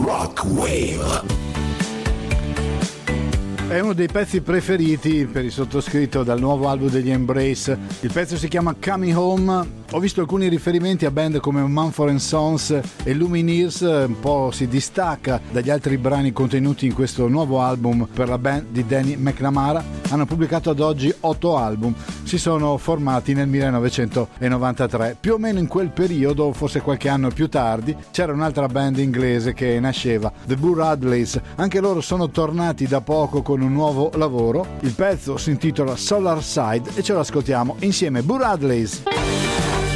Rock Wave. È uno dei pezzi preferiti per il sottoscritto dal nuovo album degli Embrace. Il pezzo si chiama Coming Home. Ho visto alcuni riferimenti a band come Mumford & Sons e Lumineers, un po' si distacca dagli altri brani contenuti in questo nuovo album per la band di Danny McNamara. Hanno pubblicato ad oggi 8 album, si sono formati nel 1993. Più o meno in quel periodo, forse qualche anno più tardi, c'era un'altra band inglese che nasceva, The Boo Radleys. Anche loro sono tornati da poco con un nuovo lavoro. Il pezzo si intitola Solar Side e ce lo ascoltiamo insieme, Boo Radleys.